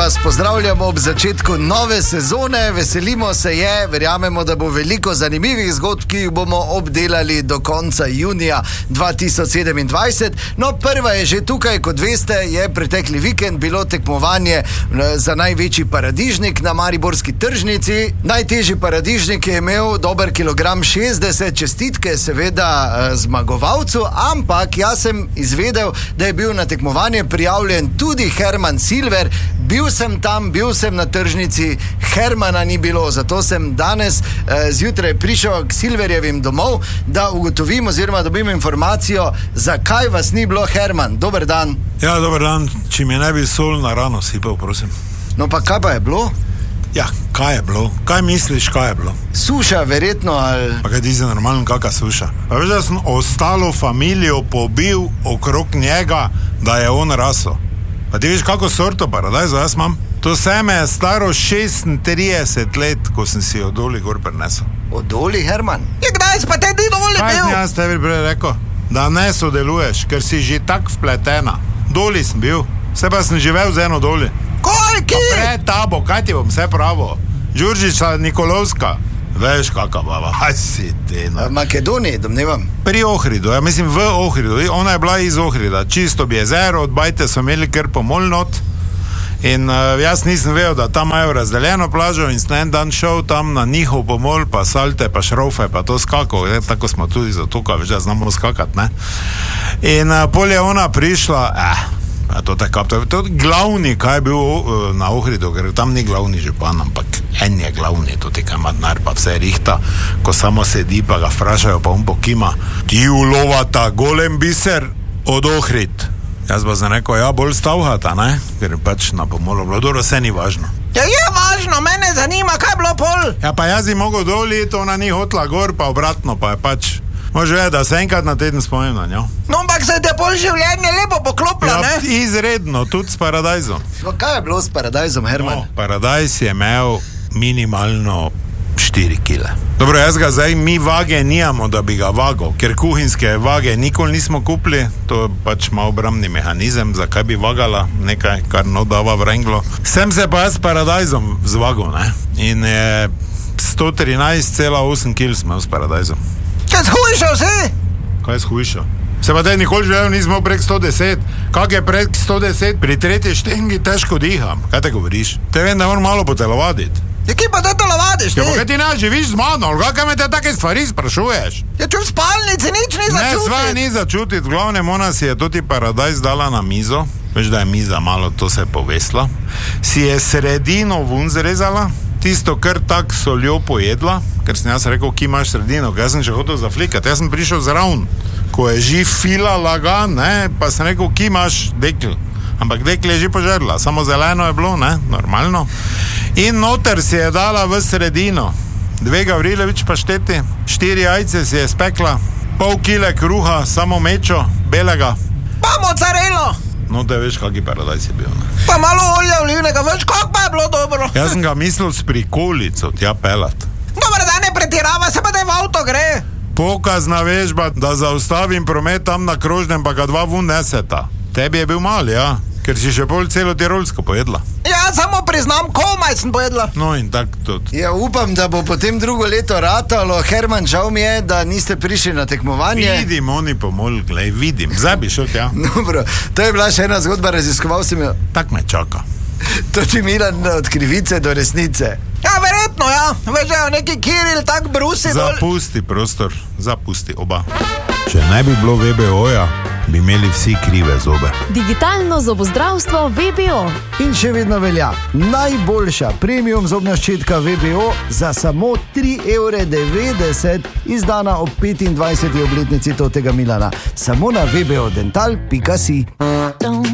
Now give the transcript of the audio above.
vas pozdravljamo ob začetku nove sezone. Veselimo se verjamemo, da bo veliko zanimivih zgodb, ki jih bomo obdelali do konca junija 2027. No, prva je že tukaj, kot veste, je pretekli vikend bilo tekmovanje za največji paradižnik na mariborski tržnici. Najtežji paradižnik je imel dober kilogram 60, čestitke seveda zmagovalcu, ampak jaz sem izvedel, da je bil na tekmovanje prijavljen tudi Herman Silver. Bil sem tam, bil sem na tržnici, Hermana ni bilo, zato sem danes zjutraj prišel k Silverjevim domov, da ugotovim oziroma dobim informacijo, zakaj vas ni bilo, Herman. Dober dan. Ja, dober dan, če mi ne bi sol na rano sipal, prosim. No pa kaj pa je bilo? Ja, kaj je bilo? Kaj misliš, kaj je bilo? Suša, verjetno, ali... Pa kaj ti se normalno, kakva suša? Pa veš, da sem ostalo familijo pobil okrog njega, da je on rasel. Pa ti veš, kako sorto paradajza jaz imam? To seme je staro 36 let, ko sem si od doli gor prinesel. Od doli, Herman? Ja, kdaj si pa te di doli bil? Kaj sem jaz tebi prej rekel? Da ne sodeluješ, ker si že tak vpletena. Doli sem bil, vse pa sem živel z eno doli. Koliki? Pa pred tabo, kaj ti bom vse pravo? Đurđica Nikolovska. Veš, kakva baba, aj si ti, no. V Makedoniji, domnevam. Pri Ohridu, ja mislim v Ohridu. Ona je bila iz Ohrida, čisto bi jezero, od bajte so imeli kar pomol not. In jaz nisem vedel, da tam imajo razdeljeno plažo in sem en dan šel tam na njihov pomol, pa salte, pa šrofe, pa to skakal. Tako smo tudi za to, kaj veš, da znamo skakat, ne. In pol je ona prišla, to je glavni, kaj je bil na Ohridu, ker tam ni glavni župan, ampak en je glavni, to ti kaj ima denar, pa vse rihta, ko samo sedi, pa ga vprašajo, pa on pokima. Ti ulovata golem biser od Ohrid. Jaz pa sem rekel, ja, bolj stavhata, ne? Ker pač na pomolu bilo, dobro, vse ni važno. Ja, je važno, mene zanima, kaj je bilo pol? Ja, pa jaz bi mogel doli, to ona ni hotla gor, pa obratno, pa je pač... Može vedeti, da se enkrat na teden spomnim na njo. No, ampak se te pol življenje lepo poklopilo, ja, ne? Izredno, tudi s paradajzom. No, kaj je bilo s paradajzom, Herman? No, paradajz je imel minimalno 4 kile. Dobro, jaz ga zdaj, mi vage nijamo, da bi ga vagal, ker kuhinjske vage nikoli nismo kupili, to je pač malo obrambni mehanizem, zakaj bi vagala nekaj, kar dava v renglo. Sem se pa jaz s paradajzom zvagal, ne? In je 113,8 kil smo s paradajzom. Kaj shujšal si? Kaj shujšal? Se pa te nikoli želel, nismo prek 110. Kak je prek 110? Pri tretji štengi težko diham. Kaj te govoriš? Te vem, da moram malo potelovaditi. Ja, kje pa te telovadiš, ti? Ja, pa kaj ti ne živiš z mano, ali kakaj me te take stvari sprašuješ? Ja, če v spalnici nič ni začutit. Ne, sva ni začutit. V glavnem ona si je toti paradajz dala na mizo. Veš, da je miza malo, to se je povesla. Si je sredino vun zrezala, tisto kar tak soljo pojedla, ker sem jaz rekel, ki imaš sredino, ker jaz sem še hotel zaflikati, jaz sem prišel zraven, ko je že fila laga, ne, pa sem rekel, ki imaš dekl, ampak dekl je že požerla, samo zeleno je bilo, ne, normalno, in noter si je dala v sredino, 2 Gavrilovič pašteti, 4 jajce si je spekla, pol kile kruha, samo mečo, belega. Pa mozzarello! No, da veš, kaki paradajz je bil, ne? Pa malo olja olivnega, veš, kako pa je bilo dobro? Jaz sem ga mislil s prikolico tja pelat. Dobar, da ne pretirava, se pa da v avto gre. Pokazna vežba, da zaustavim promet tam na krožnem, pa ga 2 vun neseta. Tebi je bil mal, ja, ker si še pol celo tirolsko pojedla. Ja, samo priznam, komaj sem pojedla. No in tak tudi. Ja, upam, da bo potem drugo leto ratalo. Herman, žal mi je, da niste prišli na tekmovanje. Vidim, oni pomol, glej, vidim. Zdaj bi šel tja. Dobro, to je bila še ena zgodba, raziskoval sem jo. Tak me čaka. To ti Milan od krivice do resnice. Ja, verjetno, ja. Veš, da je neki Kiril tak brusi dol. Zapusti prostor, zapusti oba. Če ne bi bilo VBO-ja, bi imeli vsi krive zobe. Digitalno zobozdravstvo VBO. In še vedno velja. Najboljša premium zobna ščetka VBO za samo 3,90 €, izdana ob 25. obletnici totega Milana. Samo na vbodental.si.